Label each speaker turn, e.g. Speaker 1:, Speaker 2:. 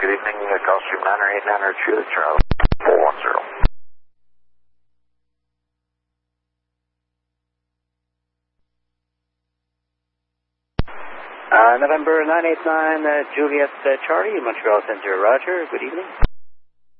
Speaker 1: good evening. Gulfstream 989 Juliet Charlie 410.
Speaker 2: November 989 Juliet Charlie, Montreal Center, Roger. Good evening.